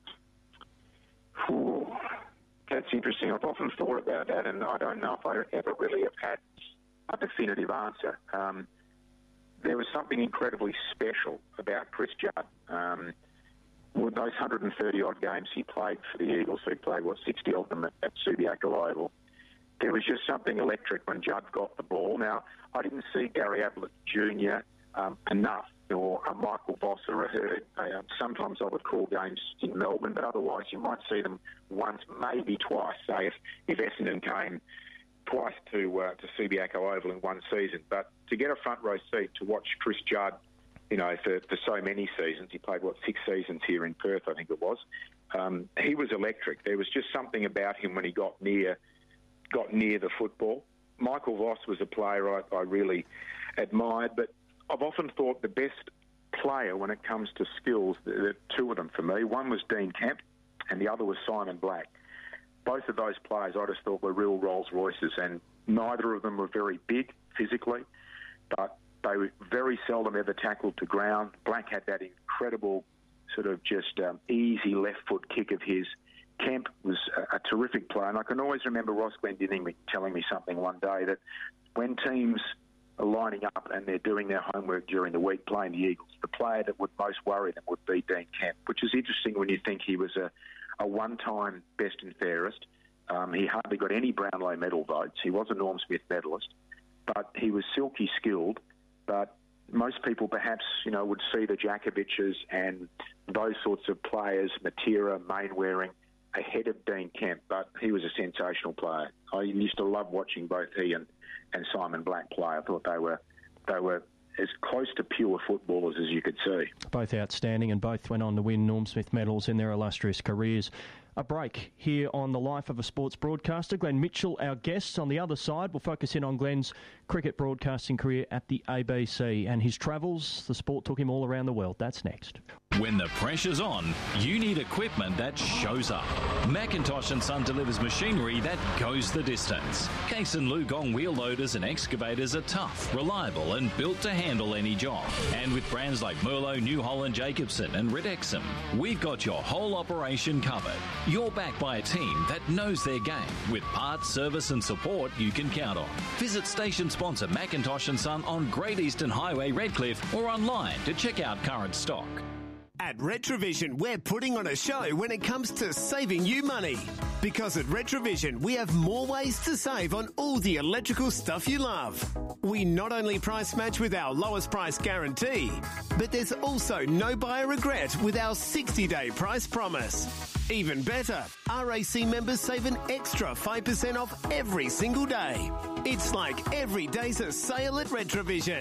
Ooh, that's interesting. I've often thought about that, and I don't know if I ever really have had a definitive answer. Um, there was something incredibly special about Chris Judd. Um, with those one hundred thirty-odd games he played for the Eagles, he played, what, sixty of them at, at Subiaco Oval. There was just something electric when Judd got the ball. Now, I didn't see Gary Ablett Junior um, enough, or a Michael Voss or a Hurd. Uh, sometimes I would call games in Melbourne, but otherwise you might see them once, maybe twice, say if, if Essendon came twice to uh, to Subiaco Oval in one season. But to get a front row seat to watch Chris Judd, you know, for, for so many seasons, he played, what, six seasons here in Perth, I think it was, um, he was electric. There was just something about him when he got near got near the football. Michael Voss was a player I, I really admired, but I've often thought the best player when it comes to skills, there are two of them for me. One was Dean Kemp and the other was Simon Black. Both of those players I just thought were real Rolls Royces, and neither of them were very big physically, but they were very seldom ever tackled to ground. Black had that incredible sort of just um, easy left foot kick of his. Kemp was a, a terrific player, and I can always remember Ross Glendinning telling me something one day, that when teams are lining up and they're doing their homework during the week playing the Eagles, the player that would most worry them would be Dean Kemp, which is interesting when you think he was a, a one-time best and fairest. Um, he hardly got any Brownlow medal votes. He was a Norm Smith medalist, but he was silky skilled. But most people perhaps, you know, would see the Djakovic's and those sorts of players, Matera, Mainwaring, ahead of Dean Kemp, but he was a sensational player. I used to love watching both he and, and Simon Black play. I thought they were they were as close to pure footballers as you could see. Both outstanding, and both went on to win Norm Smith medals in their illustrious careers. A break here on The Life of a Sports Broadcaster. Glenn Mitchell, our guest. On the other side, we'll focus in on Glenn's cricket broadcasting career at the A B C and his travels. The sport took him all around the world. That's next. When the pressure's on, you need equipment that shows up. Macintosh and Son delivers machinery that goes the distance. Case and Lugong wheel loaders and excavators are tough, reliable and built to handle any job. And with brands like Merlo, New Holland, Jacobson and Red Exum, we've got your whole operation covered. You're backed by a team that knows their game, with parts, service and support you can count on. Visit station sponsor Macintosh and Son on Great Eastern Highway, Redcliffe, or online to check out current stock. At Retrovision, we're putting on a show when it comes to saving you money. Because at Retrovision, we have more ways to save on all the electrical stuff you love. We not only price match with our lowest price guarantee, but there's also no buyer regret with our sixty-day price promise. Even better, R A C members save an extra five percent off every single day. It's like every day's a sale at Retrovision.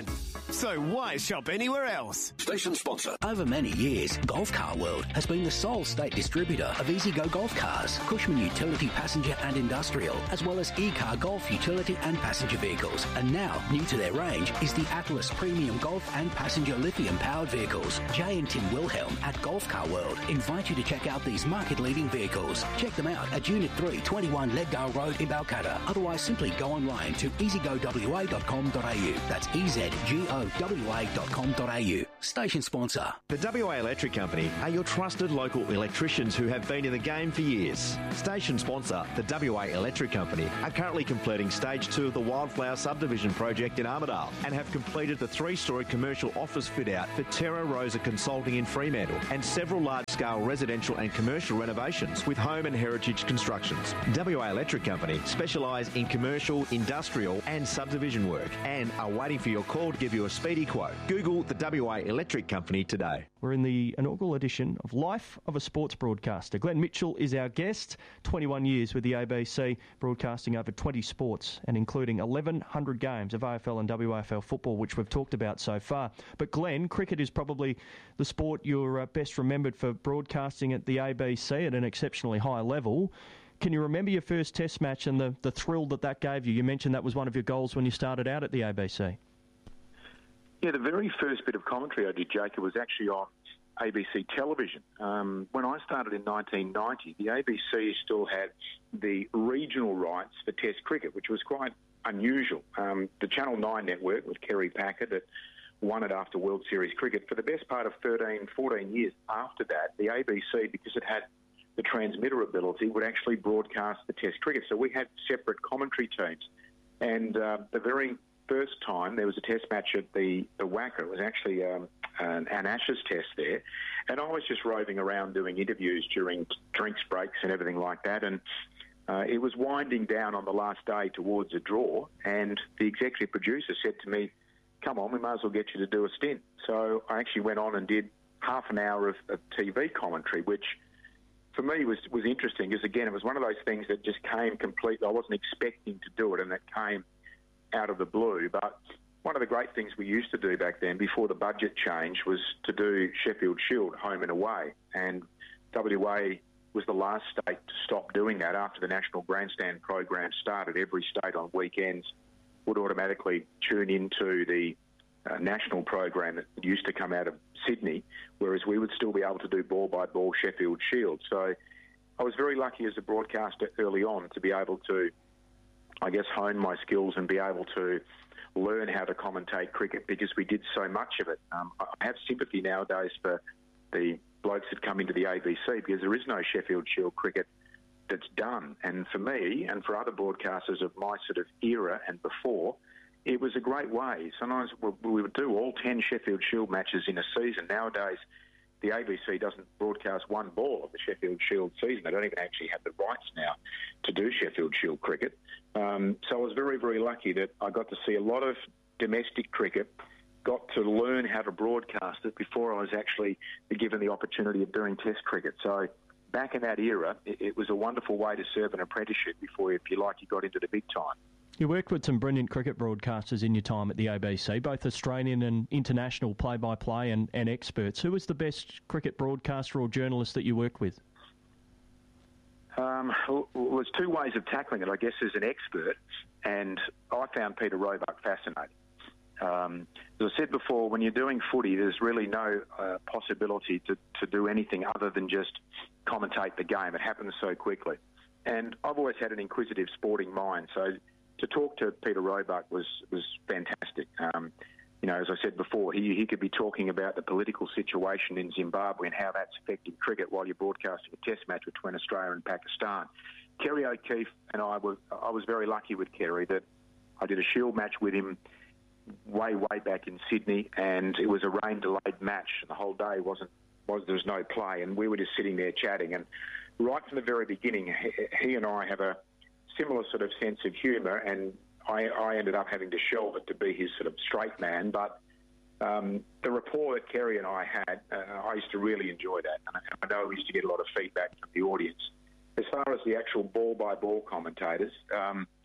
So why shop anywhere else? Station sponsor. Over many years, Golf Car World has been the sole state distributor of EasyGo golf cars, Cushman utility passenger and industrial, as well as E-Car Golf utility and passenger vehicles. And now, new to their range is the Atlas Premium Golf and Passenger Lithium powered vehicles. Jay and Tim Wilhelm at Golf Car World invite you to check out these market-leading vehicles. Check them out at Unit three, twenty-one Leddale Road in Balcatta. Otherwise, simply go online to easy go w a dot com dot a u. That's E Z G O W A dot com dot a u. Station sponsor. The W A Electric Company are your trusted local electricians who have been in the game for years. Station sponsor, the W A Electric Company, are currently completing stage two of the Wildflower Subdivision project in Armidale and have completed the three-storey commercial office fit-out for Terra Rosa Consulting in Fremantle and several large-scale residential and commercial renovations with home and heritage constructions. W A Electric Company specialise in commercial, industrial and subdivision work and are waiting for your call to give you a speedy quote. Google the W A Electric Company today. We're in the inaugural edition of Life of a Sports Broadcaster. Glenn Mitchell is our guest, twenty-one years with the A B C, broadcasting over twenty sports and including eleven hundred games of A F L and W A F L football, which we've talked about so far. But Glenn, cricket is probably the sport you're uh, best remembered for broadcasting at the A B C at an exceptionally high level. Can you remember your first test match and the, the thrill that that gave you? You mentioned that was one of your goals when you started out at the A B C. Yeah, the very first bit of commentary I did, Jacob, was actually on A B C television. Um, when I started in nineteen ninety, the A B C still had the regional rights for Test cricket, which was quite unusual. Um, the Channel nine network with Kerry Packer that won it after World Series cricket. For the best part of thirteen, fourteen years after that, the A B C, because it had the transmitter ability, would actually broadcast the Test cricket. So we had separate commentary teams. And uh, the very first time there was a test match at the, the Wacker, it was actually um, an, an Ashes test there. And I was just roving around doing interviews during drinks breaks and everything like that. And uh, it was winding down on the last day towards a draw. And the executive producer said to me, come on, we might as well get you to do a stint. So I actually went on and did half an hour of, of T V commentary, which for me was, was interesting because, again, it was one of those things that just came completely. I wasn't expecting to do it, and it came out of the blue. But one of the great things we used to do back then, before the budget change, was to do Sheffield Shield home and away. And W A was the last state to stop doing that after the National Grandstand program started. Every state on weekends would automatically tune into the uh, national program that used to come out of Sydney, whereas we would still be able to do ball-by-ball Sheffield Shield. So I was very lucky as a broadcaster early on to be able to, I guess, hone my skills and be able to learn how to commentate cricket because we did so much of it. Um, I have sympathy nowadays for the blokes that come into the A B C because there is no Sheffield Shield cricket that's done. And for me and for other broadcasters of my sort of era and before, it was a great way. Sometimes we would do all ten Sheffield Shield matches in a season. Nowadays, the A B C doesn't broadcast one ball of the Sheffield Shield season. They don't even actually have the rights now to do Sheffield Shield cricket. Um, so I was very, very lucky that I got to see a lot of domestic cricket, got to learn how to broadcast it before I was actually given the opportunity of doing Test cricket. So back in that era, it, it was a wonderful way to serve an apprenticeship before, if you like, you got into the big time. You worked with some brilliant cricket broadcasters in your time at the A B C, both Australian and international play-by-play and, and experts. Who was the best cricket broadcaster or journalist that you worked with? Um, well, there's two ways of tackling it, I guess, as an expert, and I found Peter Roebuck fascinating. Um, as I said before, when you're doing footy, there's really no uh, possibility to, to do anything other than just commentate the game. It happens so quickly. And I've always had an inquisitive sporting mind, so to talk to Peter Roebuck was, was fantastic. Um, you know, as I said before, he, he could be talking about the political situation in Zimbabwe and how that's affecting cricket while you're broadcasting a test match between Australia and Pakistan. Kerry O'Keefe and I were, I was very lucky with Kerry that I did a Shield match with him way, way back in Sydney, and it was a rain-delayed match, and the whole day wasn't, was, there was no play, and we were just sitting there chatting. And right from the very beginning, he, he and I have a similar sort of sense of humour, and I, I ended up having to shelve it to be his sort of straight man. But um, the rapport that Kerry and I had, uh, I used to really enjoy that, and I, I know we used to get a lot of feedback from the audience. As far as the actual ball-by-ball commentators, um,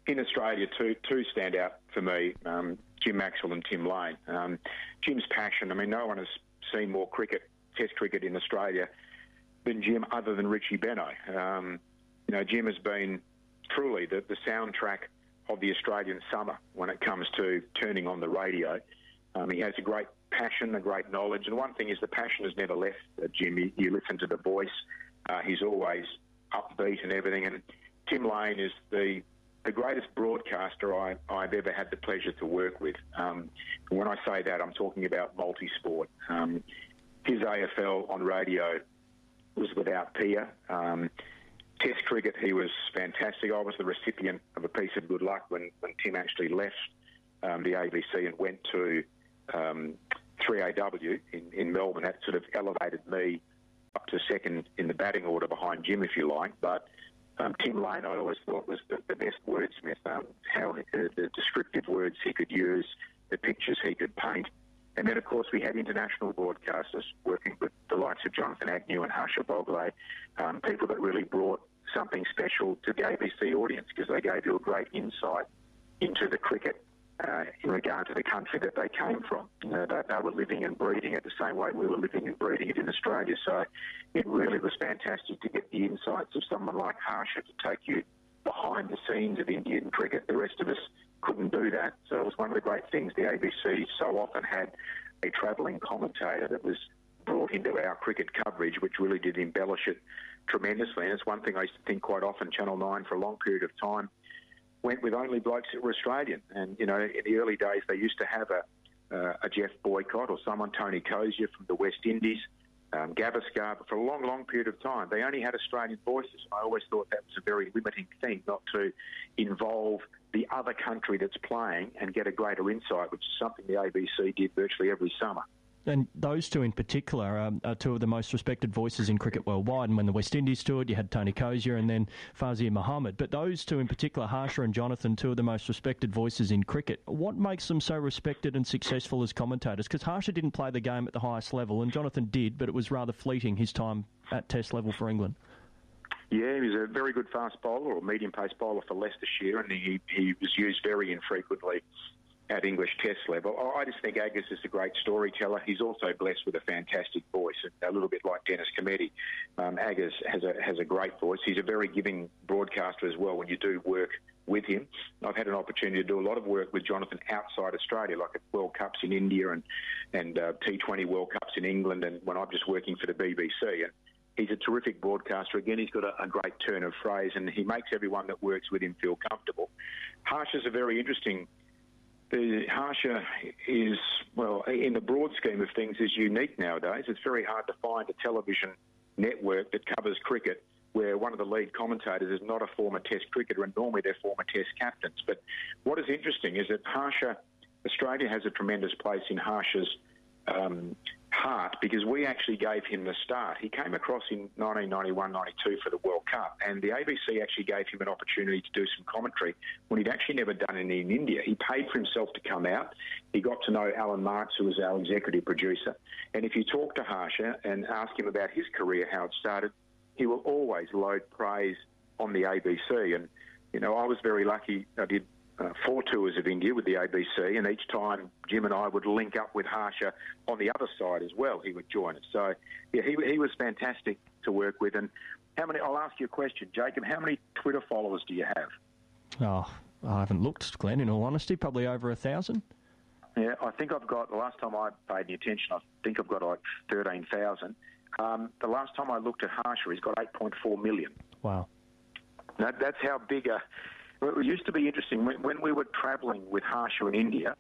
in Australia, two two stand out for me, um, Jim Maxwell and Tim Lane. Um, Jim's passion, I mean, no one has seen more cricket, Test cricket in Australia than Jim, other than Richie Benaud. Um, you know, Jim has been truly the, the soundtrack of the Australian summer when it comes to turning on the radio. Um, he has a great passion, a great knowledge, and one thing is the passion has never left uh, Jim. You, you listen to the voice, uh, he's always upbeat and everything. And Tim Lane is the the greatest broadcaster I, I've ever had the pleasure to work with. Um, and when I say that, I'm talking about multi-sport. Um, his A F L on radio was without peer. Um, Test cricket, he was fantastic. I was the recipient of a piece of good luck when, when Tim actually left um, the A B C and went to um, three A W in, in Melbourne. That sort of elevated me up to second in the batting order behind Jim, if you like. But Um, Tim Lane, I always thought, was the, the best wordsmith. Um, how uh, the descriptive words he could use, the pictures he could paint. And then, of course, we had international broadcasters working with the likes of Jonathan Agnew and Harsha Bhogle, um, people that really brought something special to the A B C audience because they gave you a great insight into the cricket uh, in regard to the country that they came from. You know, they, they were living and breathing it the same way we were living and breathing it in Australia. So it really was fantastic to get the insights of someone like Harsha to take you behind the scenes of Indian cricket. The rest of us couldn't do that. So it was one of the great things. The A B C so often had a travelling commentator that was brought into our cricket coverage, which really did embellish it tremendously. And it's one thing I used to think quite often, Channel nine for a long period of time went with only blokes that were Australian. And, you know, in the early days, they used to have a, uh, a Jeff Boycott or someone, Tony Cozier from the West Indies, um, Gavaskar, but for a long, long period of time, they only had Australian voices. I always thought that was a very limiting thing, not to involve the other country that's playing and get a greater insight, which is something the A B C did virtually every summer. And those two in particular are, are two of the most respected voices in cricket worldwide. And when the West Indies toured, you had Tony Cozier and then Fazia Muhammad. But those two in particular, Harsha and Jonathan, two of the most respected voices in cricket. What makes them so respected and successful as commentators? Because Harsha didn't play the game at the highest level, and Jonathan did, but it was rather fleeting, his time at Test level for England. Yeah, he was a very good fast bowler or medium-pace bowler for Leicestershire, and he, he was used very infrequently at English Test level. I just think Aggers is a great storyteller. He's also blessed with a fantastic voice, a little bit like Dennis Cometti. Um, Aggers has a has a great voice. He's a very giving broadcaster as well when you do work with him. I've had an opportunity to do a lot of work with Jonathan outside Australia, like at World Cups in India and, and uh, T twenty World Cups in England, and when I'm just working for the B B C. And he's a terrific broadcaster. Again, he's got a, a great turn of phrase, and he makes everyone that works with him feel comfortable. Harsha's a very interesting The Harsha is, well, in the broad scheme of things, is unique nowadays. It's very hard to find a television network that covers cricket where one of the lead commentators is not a former Test cricketer, and normally they're former Test captains. But what is interesting is that Harsha, Australia has a tremendous place in Harsha's um, heart because we actually gave him the start. He came across in nineteen ninety-one ninety-two for the World Cup, and the A B C actually gave him an opportunity to do some commentary when he'd actually never done any in India. He paid for himself to come out. He got to know Alan Marks, who was our executive producer. And if you talk to Harsha and ask him about his career, how it started, he will always load praise on the A B C. And, you know, I was very lucky. I did Uh, four tours of India with the A B C, and each time Jim and I would link up with Harsha on the other side as well. He would join us. So, yeah, he, he was fantastic to work with. And how many? I'll ask you a question, Jacob. How many Twitter followers do you have? Oh, I haven't looked, Glenn, in all honesty. Probably over a thousand. Yeah, I think I've got, the last time I paid any attention, I think I've got like thirteen thousand. Um, the last time I looked at Harsha, he's got eight point four million. Wow. That, that's how big a... It used to be interesting. When, when we were travelling with Harsha in India,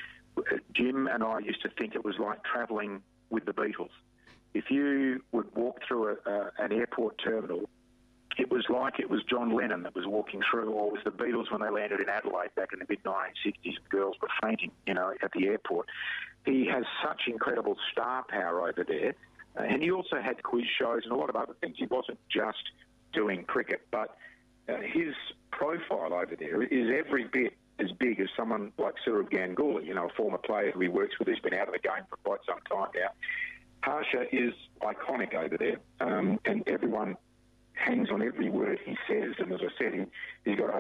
Jim and I used to think it was like travelling with the Beatles. If you would walk through a, a, an airport terminal, it was like it was John Lennon that was walking through, or it was the Beatles when they landed in Adelaide back in the mid nineteen sixties. The girls were fainting, you know, at the airport. He has such incredible star power over there. Uh, and he also had quiz shows and a lot of other things. He wasn't just doing cricket, but uh, his profile over there is every bit as big as someone like Sourav Ganguly, you know, a former player who he works with, who's been out of the game for quite some time now. Harsha is iconic over there, um, and everyone hangs on every word he says. And as I said, he, he's got open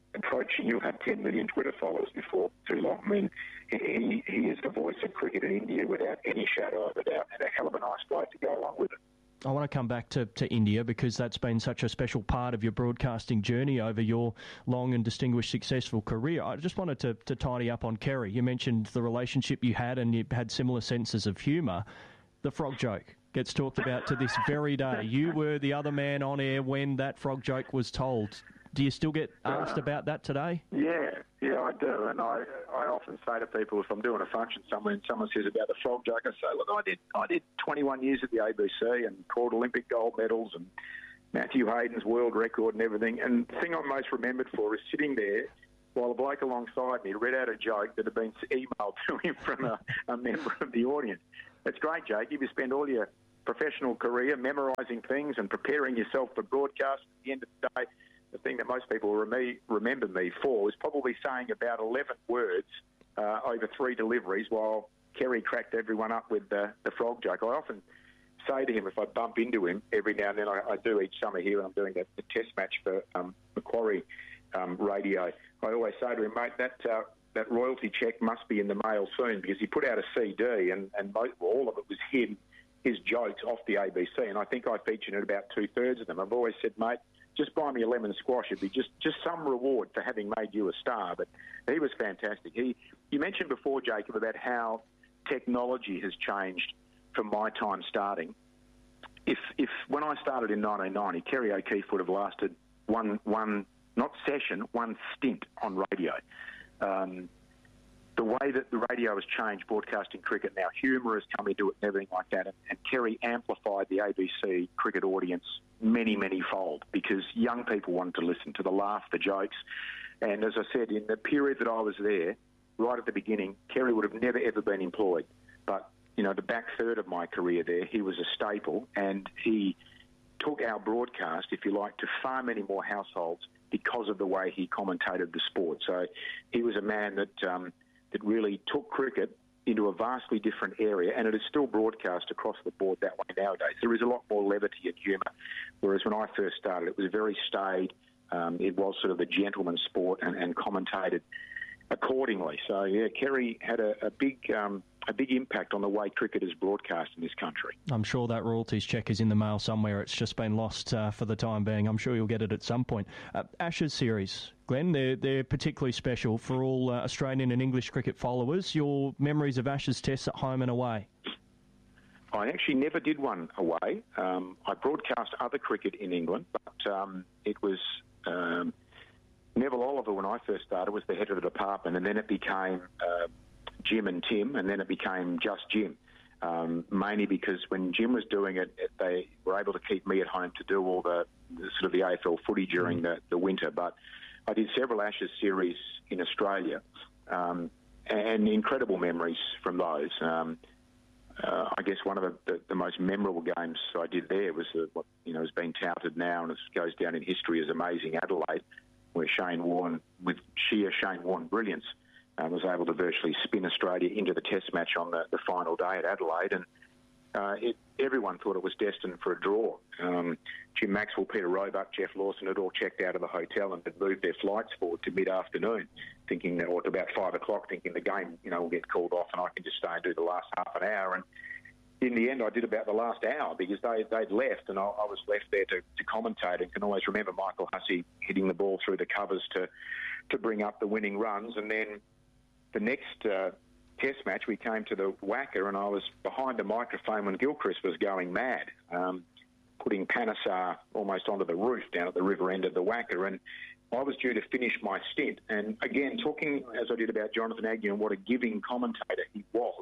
approaching, you'll have ten million Twitter followers before too long. I mean, he, he is the voice of cricket in India without any shadow of a doubt, and a hell of a nice bloke to go along with it. I want to come back to, to India because that's been such a special part of your broadcasting journey over your long and distinguished, successful career. I just wanted to, to tidy up on Kerry. You mentioned the relationship you had and you had similar senses of humour. The frog joke gets talked about to this very day. You were the other man on air when that frog joke was told. Do you still get asked uh, about that today? Yeah, yeah, I do. And I, I often say to people, if I'm doing a function somewhere and someone says about the frog joke, I say, look, I did I did twenty-one years at the A B C and caught Olympic gold medals and Matthew Hayden's world record and everything. And the thing I'm most remembered for is sitting there while a bloke alongside me read out a joke that had been emailed to him from a, a member of the audience. It's great, Jake. If you spend all your professional career memorising things and preparing yourself for broadcast, at the end of the day, the thing that most people rem- remember me for was probably saying about eleven words uh, over three deliveries while Kerry cracked everyone up with the, the frog joke. I often say to him, if I bump into him every now and then, I, I do each summer here when I'm doing the, the test match for um, Macquarie um, Radio, I always say to him, mate, that uh, that royalty cheque must be in the mail soon, because he put out a C D and, and most, all of it was him, his jokes off the A B C, and I think I featured in about two-thirds of them. I've always said, mate, just buy me a lemon squash. It'd be just, just some reward for having made you a star. But he was fantastic. He, you mentioned before, Jacob, about how technology has changed from my time starting. If, if when I started in nineteen ninety, Kerry O'Keefe would have lasted one, one not session, one stint on radio. Um, the way that the radio has changed broadcasting cricket now, humour has come into it and everything like that, and, and Kerry amplified the A B C cricket audience many, many fold, because young people wanted to listen to the laugh, the jokes. And as I said, in the period that I was there, right at the beginning, Kerry would have never, ever been employed. But, you know, the back third of my career there, he was a staple, and he took our broadcast, if you like, to far many more households because of the way he commentated the sport. So he was a man that um, that really took cricket into a vastly different area, and it is still broadcast across the board that way nowadays. There is a lot more levity and humour, whereas when I first started, it was very staid. Um, it was sort of a gentleman's sport and, and commentated accordingly. So, yeah, Kerry had a, a big um, a big impact on the way cricket is broadcast in this country. I'm sure that royalties cheque is in the mail somewhere. It's just been lost uh, for the time being. I'm sure you'll get it at some point. Uh, Ashes series, Glenn, they're, they're particularly special for all uh, Australian and English cricket followers. Your memories of Ashes tests at home and away? I actually never did one away. Um, I broadcast other cricket in England, but um, it was... Um, Neville Oliver, when I first started, was the head of the department, and then it became uh, Jim and Tim, and then it became just Jim, um, mainly because when Jim was doing it, they were able to keep me at home to do all the, the sort of the A F L footy during the, the winter. But I did several Ashes series in Australia, um, and incredible memories from those. Um, uh, I guess one of the, the, the most memorable games I did there was uh, what you know has been touted now and it goes down in history as Amazing Adelaide, where Shane Warne, with sheer Shane Warne brilliance, uh, was able to virtually spin Australia into the test match on the, the final day at Adelaide. And uh, it, everyone thought it was destined for a draw. Um, Jim Maxwell, Peter Roebuck, Jeff Lawson had all checked out of the hotel and had moved their flights forward to mid-afternoon, thinking that, or to about five o'clock, thinking the game, you know, will get called off and I can just stay and do the last half an hour. And in the end, I did about the last hour because they, they'd left and I, I was left there to, to commentate and can always remember Michael Hussey hitting the ball through the covers to, to bring up the winning runs. And then the next uh, test match, we came to the Wacker and I was behind the microphone when Gilchrist was going mad, um, putting Panesar almost onto the roof down at the river end of the Wacker. And I was due to finish my stint. And again, talking as I did about Jonathan Agnew and what a giving commentator he was,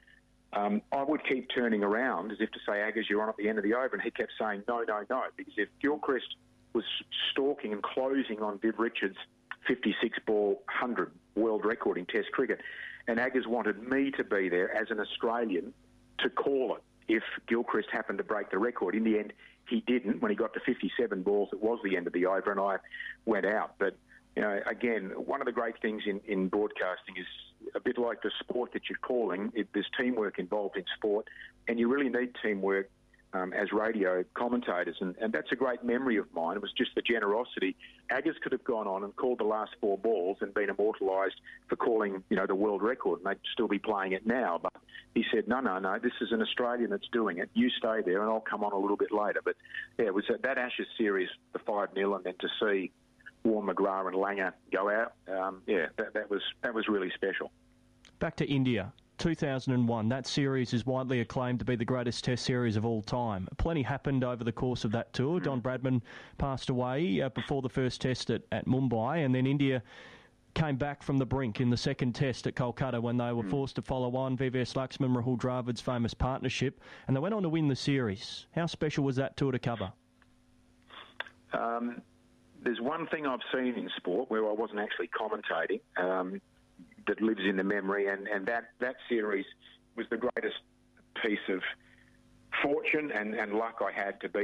Um, I would keep turning around as if to say, Aggers, you're on at the end of the over, and he kept saying, no, no, no, because if Gilchrist was stalking and closing on Viv Richards' fifty-six ball one hundred world record in Test cricket, and Aggers wanted me to be there as an Australian to call it if Gilchrist happened to break the record. In the end, he didn't. When he got to fifty-seven balls, it was the end of the over, and I went out. But, you know, again, one of the great things in, in broadcasting is a bit like the sport that you're calling. It, there's teamwork involved in sport, and you really need teamwork um, as radio commentators, and, and that's a great memory of mine. It was just the generosity. Aggers could have gone on and called the last four balls and been immortalised for calling, you know, the world record, and they'd still be playing it now. But he said, no, no, no, this is an Australian that's doing it. You stay there, and I'll come on a little bit later. But yeah, it was that, that Ashes series, the five nil, and then to see Warren McGrath and Langer go out, um, yeah, that, that was that was really special. Back to India. two thousand one, that series is widely acclaimed to be the greatest test series of all time. Plenty happened over the course of that tour. Don Bradman passed away uh, before the first test at, at Mumbai, and then India came back from the brink in the second test at Kolkata when they were mm. forced to follow on V V S Laxman, Rahul Dravid's famous partnership, and they went on to win the series. How special was that tour to cover? Um, there's one thing I've seen in sport where I wasn't actually commentating, um, that lives in the memory, and, and that, that series was the greatest piece of fortune and, and luck I had to be